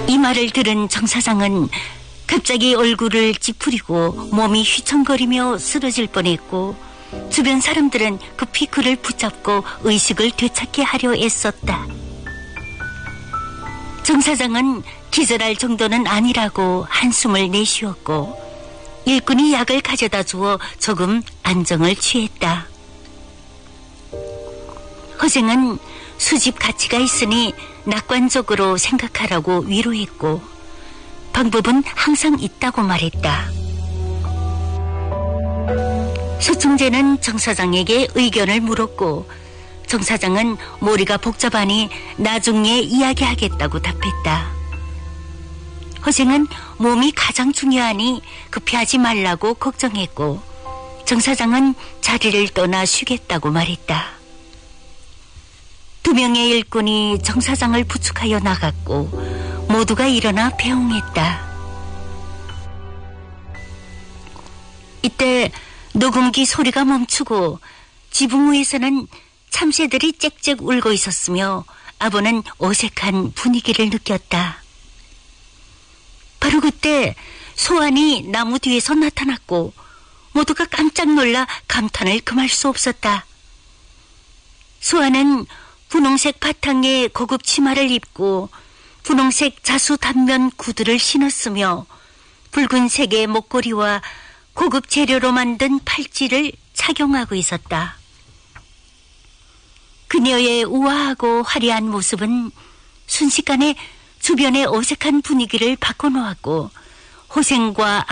이 말을 들은 정 사장은 갑자기 얼굴을 찌푸리고 몸이 휘청거리며 쓰러질 뻔했고, 주변 사람들은 급히 그를 붙잡고 의식을 되찾게 하려 애썼다. 정 사장은 기절할 정도는 아니라고 한숨을 내쉬었고, 일꾼이 약을 가져다 주어 조금 안정을 취했다. 허생은 수집 가치가 있으니 낙관적으로 생각하라고 위로했고, 방법은 항상 있다고 말했다. 소충제는 정 사장에게 의견을 물었고, 정 사장은 머리가 복잡하니 나중에 이야기하겠다고 답했다. 허생은 몸이 가장 중요하니 급히 하지 말라고 걱정했고, 정 사장은 자리를 떠나 쉬겠다고 말했다. 2명의 일꾼이 정 사장을 부축하여 나갔고, 모두가 일어나 배웅했다. 이때 녹음기 소리가 멈추고 지붕 위에서는 참새들이 짹짹 울고 있었으며, 아버는 어색한 분위기를 느꼈다. 바로 그때 소환이 나무 뒤에서 나타났고, 모두가 깜짝 놀라 감탄을 금할 수 없었다. 소환은 분홍색 바탕에 고급 치마를 입고 분홍색 자수 단면 구두를 신었으며, 붉은색의 목걸이와 고급 재료로 만든 팔찌를 착용하고 있었다. 그녀의 우아하고 화려한 모습은 순식간에 주변의 어색한 분위기를 바꿔놓았고, 호생과